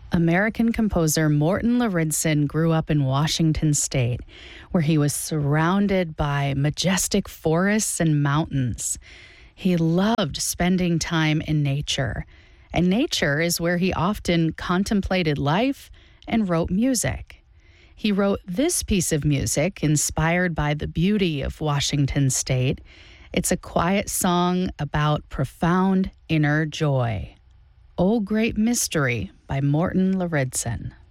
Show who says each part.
Speaker 1: American composer Morton Lauridsen grew up in Washington State, where he was surrounded by majestic forests and mountains. He loved spending time in nature, and nature is where he often contemplated life and wrote music. He wrote this piece of music inspired by the beauty of Washington State. It's a quiet song about profound inner joy. O Great Mystery by Morton Lauridsen.